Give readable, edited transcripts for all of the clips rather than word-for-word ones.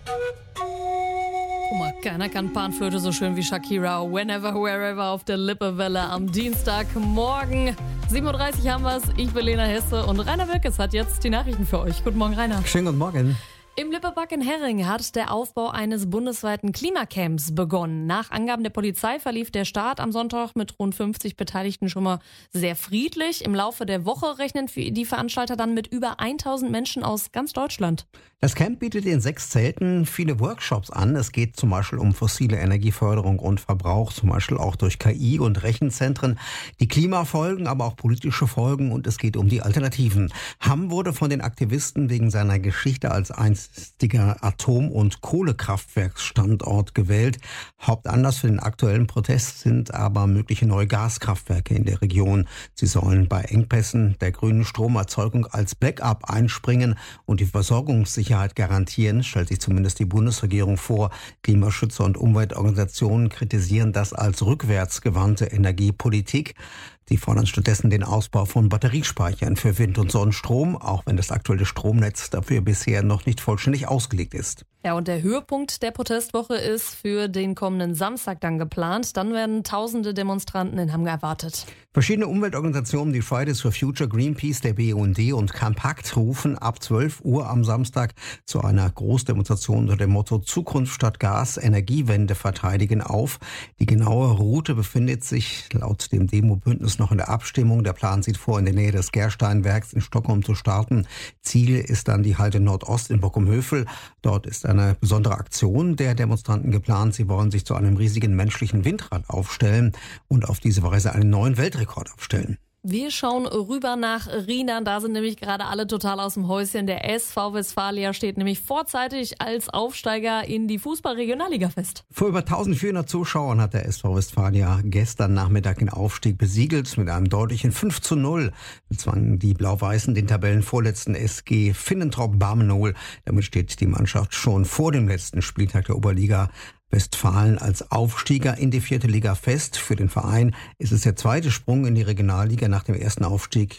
Guck mal, keiner kann Panflöte so schön wie Shakira. Whenever, wherever auf der Lippewelle am Dienstagmorgen. 7.30 Uhr haben wir es. Ich bin Lena Hesse und Rainer Wilkes hat jetzt die Nachrichten für euch. Guten Morgen, Rainer. Schönen guten Morgen. Im Lippeback in Herring hat der Aufbau eines bundesweiten Klimacamps begonnen. Nach Angaben der Polizei verlief der Start am Sonntag mit rund 50 Beteiligten schon mal sehr friedlich. Im Laufe der Woche rechnen die Veranstalter dann mit über 1000 Menschen aus ganz Deutschland. Das Camp bietet in 6 Zelten viele Workshops an. Es geht zum Beispiel um fossile Energieförderung und Verbrauch, zum Beispiel auch durch KI und Rechenzentren. Die Klimafolgen, aber auch politische Folgen, und es geht um die Alternativen. Hamm wurde von den Aktivisten wegen seiner Geschichte als einstiger Atom- und Kohlekraftwerksstandort gewählt. Hauptanlass für den aktuellen Protest sind aber mögliche neue Gaskraftwerke in der Region. Sie sollen bei Engpässen der grünen Stromerzeugung als Backup einspringen und die Versorgungssicherheit garantieren, stellt sich zumindest die Bundesregierung vor. Klimaschützer und Umweltorganisationen kritisieren das als rückwärtsgewandte Energiepolitik. Die fordern stattdessen den Ausbau von Batteriespeichern für Wind- und Sonnenstrom, auch wenn das aktuelle Stromnetz dafür bisher noch nicht vollständig ausgelegt ist. Ja, und der Höhepunkt der Protestwoche ist für den kommenden Samstag dann geplant. Dann werden tausende Demonstranten in Hamm erwartet. Verschiedene Umweltorganisationen, die Fridays for Future, Greenpeace, der BUND und Campact rufen ab 12 Uhr am Samstag zu einer Großdemonstration unter dem Motto Zukunft statt Gas, Energiewende verteidigen auf. Die genaue Route befindet sich laut dem Demobündnis noch in der Abstimmung. Der Plan sieht vor, in der Nähe des Gersteinwerks in Stockholm zu starten. Ziel ist dann die Halte Nordost in Bockumhövel. Dort ist eine besondere Aktion der Demonstranten geplant. Sie wollen sich zu einem riesigen menschlichen Windrad aufstellen und auf diese Weise einen neuen Weltrekord aufstellen. Wir schauen rüber nach Rheinland. Da sind nämlich gerade alle total aus dem Häuschen. Der SV Westfalia steht nämlich vorzeitig als Aufsteiger in die Fußball-Regionalliga fest. Vor über 1400 Zuschauern hat der SV Westfalia gestern Nachmittag den Aufstieg besiegelt. Mit einem deutlichen 5:0 bezwangen die Blau-Weißen den Tabellenvorletzten SG Finnentrop-Bammenol. Damit steht die Mannschaft schon vor dem letzten Spieltag der Oberliga Westfalen als Aufsteiger in die 4. Liga fest. Für den Verein ist es der zweite Sprung in die Regionalliga nach dem ersten Aufstieg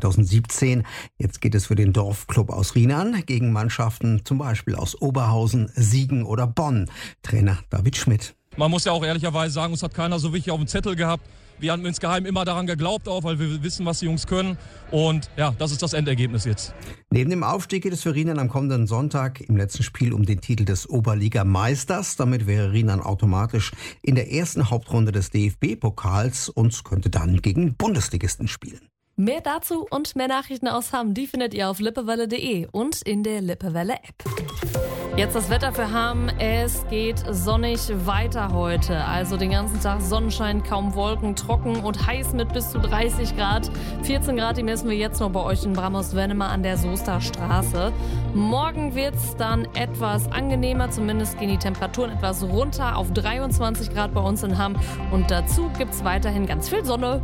2017. Jetzt geht es für den Dorfclub aus Rheinland gegen Mannschaften zum Beispiel aus Oberhausen, Siegen oder Bonn. Trainer David Schmidt. Man muss ja auch ehrlicherweise sagen, uns hat keiner so wirklich auf dem Zettel gehabt. Wir haben insgeheim immer daran geglaubt, auch weil wir wissen, was die Jungs können. Und ja, das ist das Endergebnis jetzt. Neben dem Aufstieg geht es für Rheinland am kommenden Sonntag im letzten Spiel um den Titel des Oberligameisters. Damit wäre Rheinland automatisch in der ersten Hauptrunde des DFB-Pokals und könnte dann gegen Bundesligisten spielen. Mehr dazu und mehr Nachrichten aus Hamm, die findet ihr auf lippewelle.de und in der Lippewelle-App. Jetzt das Wetter für Hamm. Es geht sonnig weiter heute. Also den ganzen Tag Sonnenschein, kaum Wolken, trocken und heiß mit bis zu 30 Grad. 14 Grad, die messen wir jetzt noch bei euch in Bramhaus-Wennemer an der Soester Straße. Morgen wird's dann etwas angenehmer. Zumindest gehen die Temperaturen etwas runter auf 23 Grad bei uns in Hamm. Und dazu gibt's weiterhin ganz viel Sonne.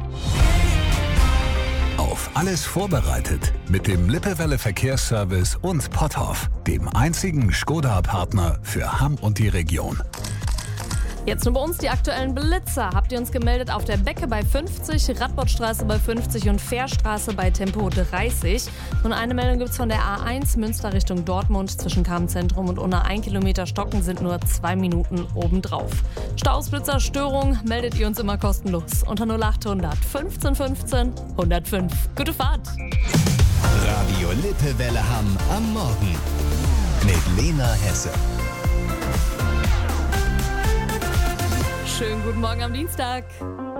Auf alles vorbereitet mit dem Lippewelle Verkehrsservice und Potthoff, dem einzigen Skoda-Partner für Hamm und die Region. Jetzt nur bei uns die aktuellen Blitzer. Habt ihr uns gemeldet auf der Becke bei 50, Radbottstraße bei 50 und Fährstraße bei Tempo 30. Und eine Meldung gibt's von der A1 Münster Richtung Dortmund. Zwischen Kammzentrum und unter 1 Kilometer Stocken sind nur 2 Minuten obendrauf. Staus, Blitzer, Störung meldet ihr uns immer kostenlos unter 0800 15 15 105. Gute Fahrt! Radio Lippewelle Hamm am Morgen mit Lena Hesse. Schönen guten Morgen am Dienstag.